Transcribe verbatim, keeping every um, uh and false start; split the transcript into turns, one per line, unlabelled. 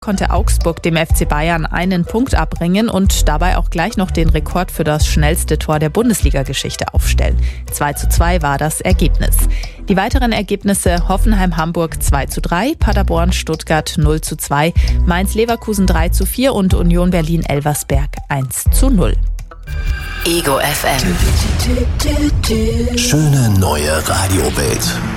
konnte Augsburg dem F C Bayern einen Punkt abbringen und dabei auch gleich noch den Rekord für das schnellste Tor der Bundesliga-Geschichte aufstellen. zwei zu zwei war das Ergebnis. Die weiteren Ergebnisse: Hoffenheim-Hamburg zwei zu drei, Paderborn-Stuttgart null zu zwei, Mainz-Leverkusen drei zu vier und Union Berlin-Elversberg eins zu null.
Ego F M. Schöne neue Radiowelt.